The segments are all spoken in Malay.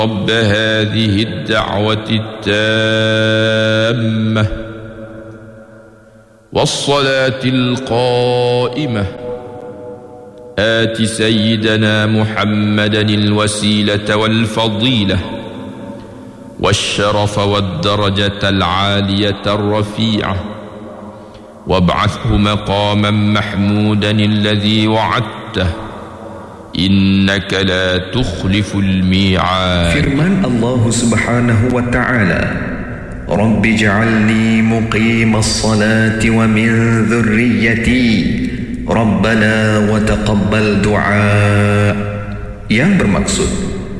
رب هذه الدعوة التامة والصلاة القائمة آت سيدنا محمدا الوسيلة والفضيلة والشرف والدرجة العالية الرفيعة وابعثه مقاما محمودا الذي وعدته إنك لا تخلف الميعاد. Firman Allah Subhanahu wa Ta'ala, Rabbi ja'alni muqimas salati wa min dhurriyyati Rabbana wa taqabbal du'a. Yang bermaksud,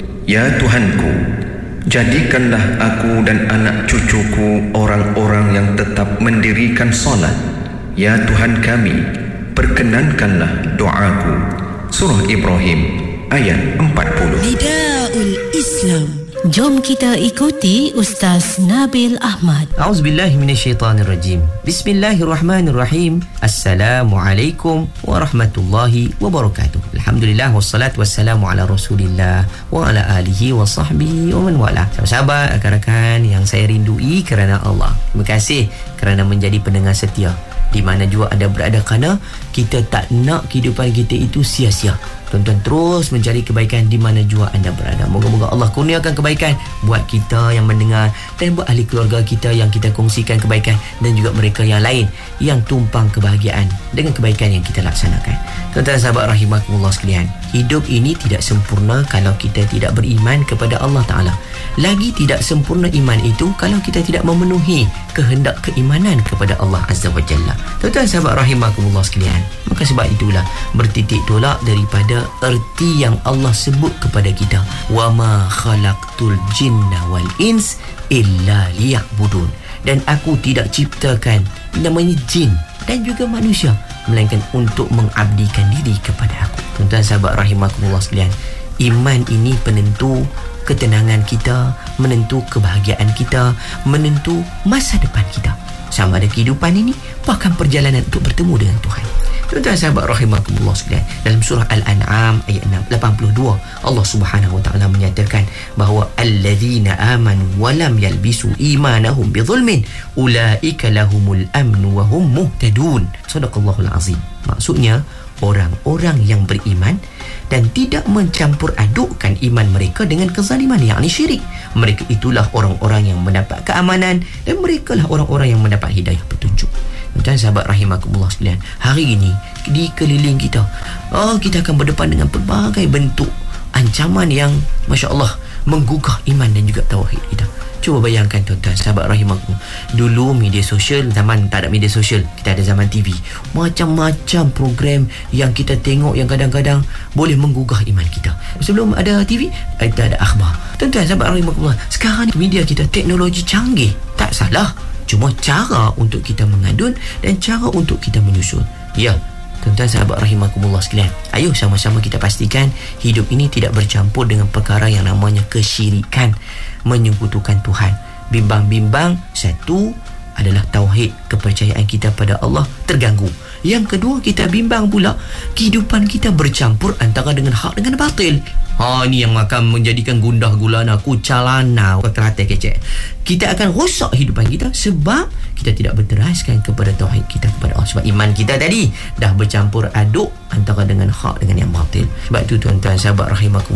ya Tuhanku, jadikanlah aku dan anak cucuku orang-orang yang tetap mendirikan salat. Ya Tuhan kami, perkenankanlah doaku. Surah Ibrahim ayat 40. Nidaul Islam. Jom kita ikuti Ustaz Nabil Ahmad. A'udzubillahi minasyaitanirrajim. Bismillahirrahmanirrahim. Assalamualaikum warahmatullahi wabarakatuh. Alhamdulillah wassalatu wassalamu ala Rasulillah wa ala alihi wa sahbihi wa man wala. Sahabat, rakan-rakan yang saya rindui kerana Allah, terima kasih kerana menjadi pendengar setia di mana juga anda berada, kerana kita tak nak kehidupan kita itu sia-sia. Tuan-tuan terus mencari kebaikan di mana juga anda berada. Moga-moga Allah kurniakan kebaikan buat kita yang mendengar dan buat ahli keluarga kita yang kita kongsikan kebaikan, dan juga mereka yang lain yang tumpang kebahagiaan dengan kebaikan yang kita laksanakan. Tuan-tuan sahabat rahimakumullah sekalian, hidup ini tidak sempurna kalau kita tidak beriman kepada Allah Ta'ala. Lagi tidak sempurna iman itu kalau kita tidak memenuhi kehendak keimanan kepada Allah Azza wa Jalla. Tuan-tuan sahabat rahimakumullah sekalian, maka sebab itulah bertitik tolak daripada erti yang Allah sebut kepada kita, wa ma khalaqtul jinna wal ins illa liya'budun, dan aku tidak ciptakan namanya jin dan juga manusia melainkan untuk mengabdikan diri kepada aku. Tuan-tuan sahabat rahimakumullah sekalian, iman ini penentu ketenangan kita, menentu kebahagiaan kita, menentu masa depan kita, sama ada kehidupan ini bahkan perjalanan untuk bertemu dengan Tuhan. Tuan-tuan sahabat rahimakumullah sekalian, dalam surah Al-An'am ayat 82, Allah Subhanahu wa Ta'ala menyatakan bahawa alladzina amanu wa lam yalbisu imanahum bizulmin ulaika lahumul amnu wa hum muhtadun. Sadaqallahul azim. Maksudnya, orang-orang yang beriman dan tidak mencampur adukkan iman mereka dengan kezaliman, yakni syirik, mereka itulah orang-orang yang mendapat keamanan, dan mereka lah orang-orang yang mendapat hidayah petunjuk. Tuan sahabat rahimakumullah sekalian, hari ini di keliling kita, kita akan berdepan dengan pelbagai bentuk ancaman yang Masya Allah menggugah iman dan juga tauhid kita. Cuba bayangkan tuan-tuan sahabat rahimakumullah, dulu media sosial, zaman tak ada media sosial, kita ada zaman TV, macam-macam program yang kita tengok yang kadang-kadang boleh menggugah iman kita. Sebelum ada TV, kita ada akhbar. Tuan-tuan sahabat rahimakumullah, sekarang media kita teknologi canggih, tak salah, cuma cara untuk kita mengadun dan cara untuk kita menyusun. Ya, tuan-tuan sahabat rahimakumullah sekalian, ayo sama-sama kita pastikan hidup ini tidak bercampur dengan perkara yang namanya kesyirikan, menyekutukan Tuhan. Bimbang-bimbang, satu adalah tauhid, kepercayaan kita pada Allah terganggu. Yang kedua, kita bimbang pula kehidupan kita bercampur antara dengan hak dengan batil. Ni yang akan menjadikan gundah gulana, kucalana, terhati kecek. Kita akan rosak kehidupan kita sebab kita tidak berteraskan kepada tauhid kita kepada Allah. Sebab iman kita tadi dah bercampur aduk antara dengan hak dengan yang batil. Sebab itu tuan-tuan sahabat rahimakumullah,